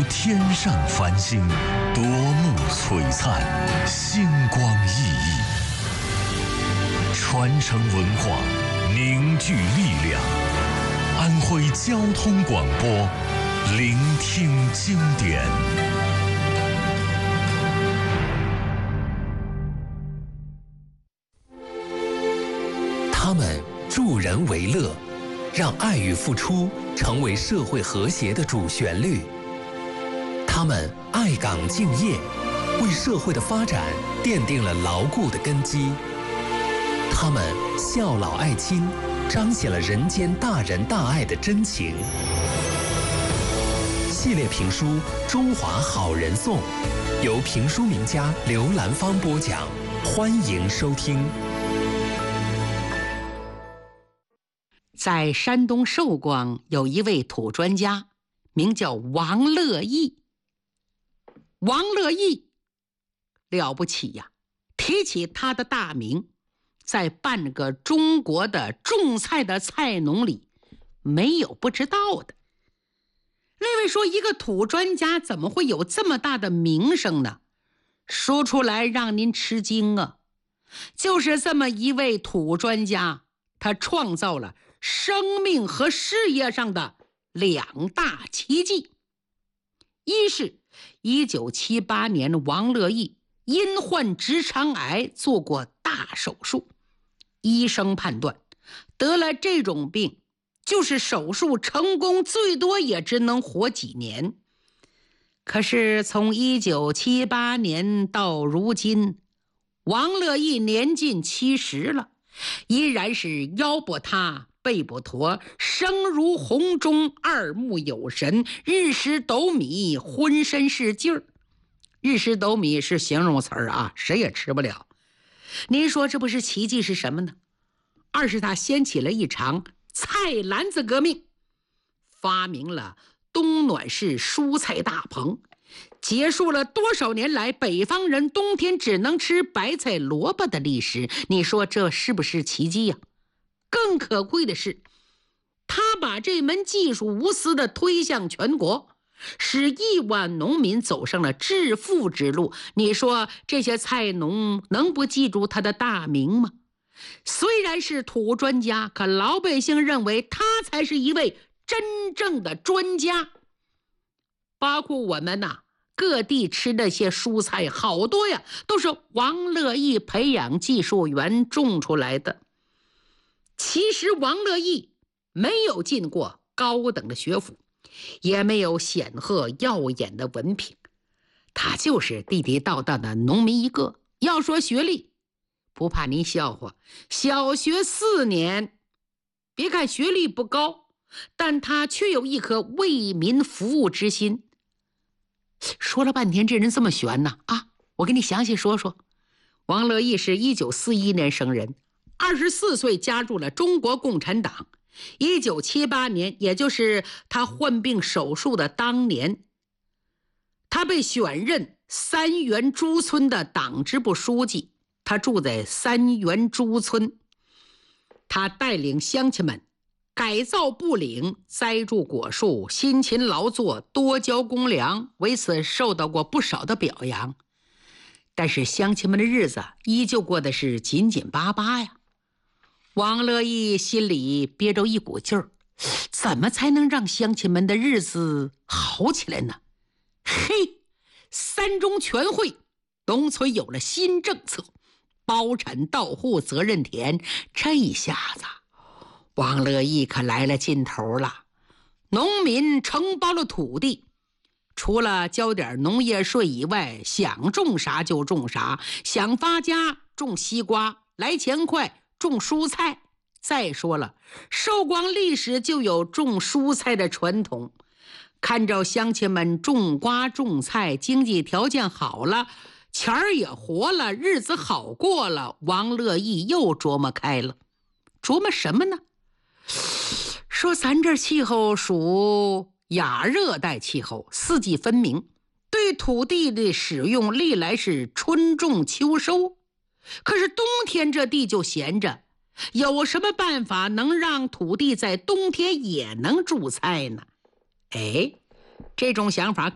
天上繁星，夺目璀璨，星光熠熠。传承文化，凝聚力量。安徽交通广播，聆听经典。他们助人为乐，让爱与付出成为社会和谐的主旋律。他们爱岗敬业，为社会的发展奠定了牢固的根基。他们孝老爱亲，彰显了人间大仁大爱的真情。系列评书《中华好人颂》，由评书名家刘兰芳播讲，欢迎收听。 在山东寿光有一位土专家，名叫王乐毅。王乐毅了不起呀！提起他的大名，在半个中国的种菜的菜农里，没有不知道的。那位说，一个土专家怎么会有这么大的名声呢？说出来让您吃惊啊！就是这么一位土专家，他创造了生命和事业上的两大奇迹。一是1978年，王乐毅因患直肠癌做过大手术，医生判断得了这种病，就是手术成功最多也只能活几年。可是从1978年到如今，王乐毅年近70了，依然是腰不塌背不驼，声如洪钟，二目有神，日食斗米，浑身是劲儿。日食斗米是形容词啊，谁也吃不了。您说这不是奇迹是什么呢？二是他掀起了一场菜篮子革命，发明了冬暖式蔬菜大棚，结束了多少年来北方人冬天只能吃白菜萝卜的历史。你说这是不是奇迹呀？更可贵的是，他把这门技术无私地推向全国，使亿万农民走上了致富之路。你说这些菜农能不记住他的大名吗？虽然是土专家，可老百姓认为他才是一位真正的专家。包括我们各地吃那些蔬菜好多呀，都是王乐毅培养技术员种出来的。其实王乐毅没有进过高等的学府，也没有显赫耀眼的文凭，他就是地地道道的农民一个。要说学历，不怕您笑话，小学4年。别看学历不高，但他却有一颗为民服务之心。说了半天这人这么悬呢我给你详细说说。王乐毅是1941年生人，24岁加入了中国共产党。1978年，也就是他患病手术的当年，他被选任三元猪村的党支部书记。他住在三元猪村，他带领乡亲们改造布岭，栽种果树，辛勤劳作，多交公粮，为此受到过不少的表扬。但是乡亲们的日子依旧过得是紧紧巴巴呀。王乐毅心里憋着一股劲儿，怎么才能让乡亲们的日子好起来呢？嘿，三中全会，农村有了新政策，包产到户责任田。这一下子王乐毅可来了劲头了。农民承包了土地，除了交点农业税以外，想种啥就种啥，想发家种西瓜，来钱快种蔬菜。再说了，寿光历史就有种蔬菜的传统。看着乡亲们种瓜种菜，经济条件好了，钱儿也活了，日子好过了，王乐毅又琢磨开了。琢磨什么呢？说咱这气候属亚热带气候，四季分明，对土地的使用历来是春种秋收。可是冬天这地就闲着，有什么办法能让土地在冬天也能种菜呢？这种想法